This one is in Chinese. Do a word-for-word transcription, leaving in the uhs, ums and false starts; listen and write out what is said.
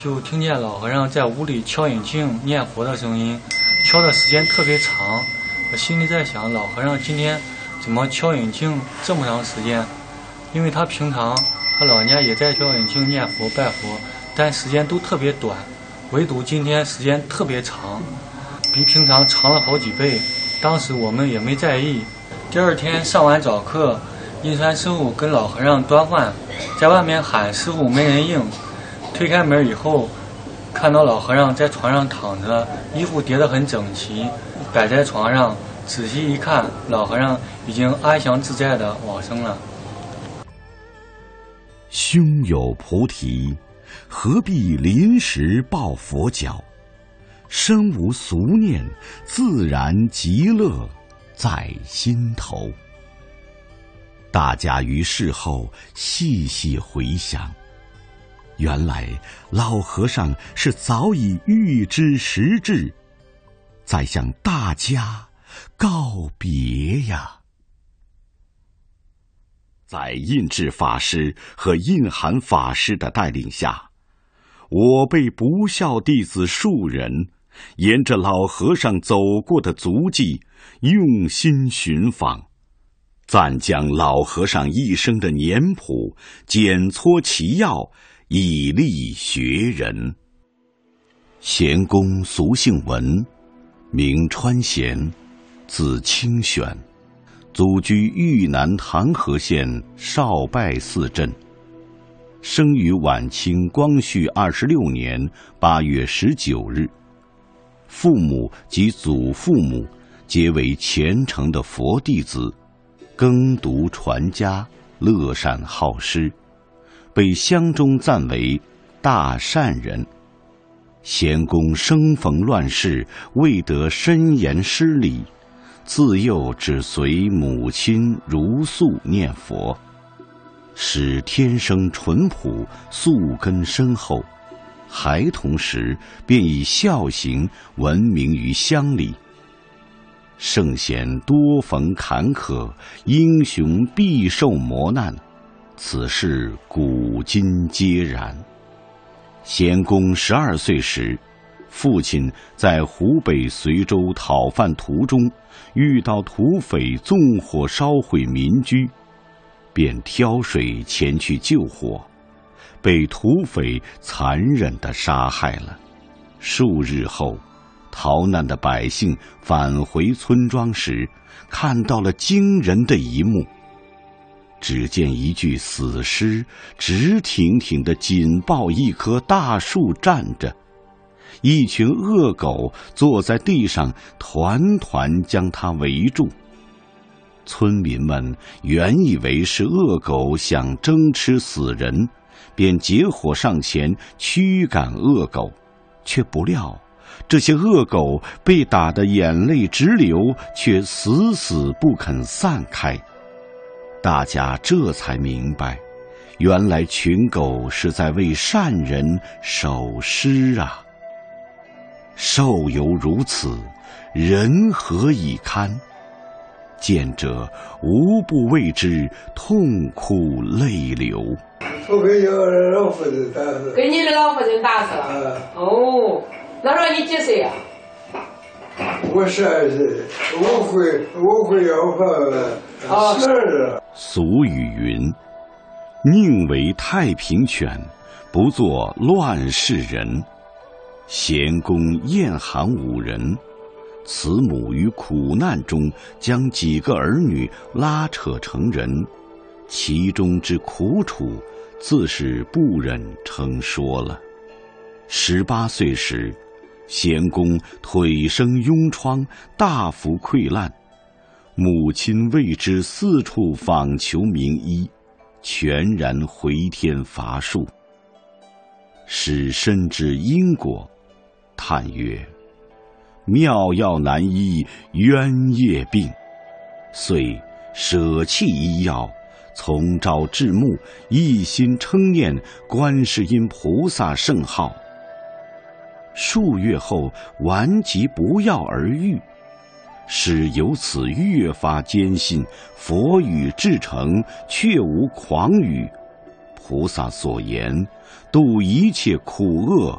就听见老和尚在屋里敲引磬念佛的声音，敲的时间特别长。我心里在想，老和尚今天怎么敲引磬这么长时间？因为他平常他老人家也在敲引磬念佛拜佛，但时间都特别短，唯独今天时间特别长，比平常长了好几倍。当时我们也没在意。第二天上完早课，印川师傅跟老和尚端饭，在外面喊师傅没人应。推开门以后，看到老和尚在床上躺着，衣服叠得很整齐，摆在床上。仔细一看，老和尚已经安详自在地往生了。 胸有菩提，何必临时抱佛脚？身无俗念，自然极乐在心头。大家于事后细细回想，原来老和尚是早已预知时至，在向大家告别呀。在印智法师和印涵法师的带领下，我辈不孝弟子数人沿着老和尚走过的足迹用心寻访，暂将老和尚一生的年谱检撮其要，以利学人。贤公俗姓文，名川贤，字清玄，祖居豫南唐河县少拜寺镇，生于晚清光绪二十六年八月十九日。父母及祖父母皆为虔诚的佛弟子，耕读传家，乐善好施，被乡中赞为大善人。贤公生逢乱世，未得深研师礼，自幼只随母亲如素念佛，使天生淳朴，素根深厚。孩童时便以孝行闻名于乡里。圣贤多逢坎坷，英雄必受磨难，此事古今皆然。贤公十二岁时，父亲在湖北随州讨饭途中遇到土匪纵火烧毁民居，便挑水前去救火，被土匪残忍地杀害了。数日后，逃难的百姓返回村庄时，看到了惊人的一幕。只见一具死尸直挺挺地紧抱一棵大树站着，一群恶狗坐在地上团团将它围住。村民们原以为是恶狗想争吃死人，便结伙上前驱赶恶狗，却不料这些恶狗被打得眼泪直流，却死死不肯散开。大家这才明白，原来群狗是在为善人守尸啊！兽犹如此，人何以堪？见者无不为之痛哭泪流。 我给你老夫人打死。 给你的老夫人打死了。 啊、 哦，那时候你几岁啊？ 我十二岁，我会我会要饭了。啊，是的。 俗语云：“宁为太平犬，不做乱世人。”贤公晏寒五人，慈母于苦难中将几个儿女拉扯成人，其中之苦楚，自是不忍称说了。十八岁时，贤公腿生痈疮，大幅溃烂，母亲为之四处访求名医，全然回天乏术。使深知因果，叹曰：“妙药难医冤业病。”遂舍弃医药，从朝至暮，一心称念观世音菩萨圣号。数月后，顽疾不药而愈，使由此越发坚信佛语至诚，确无诳语， 菩萨所言，度一切苦厄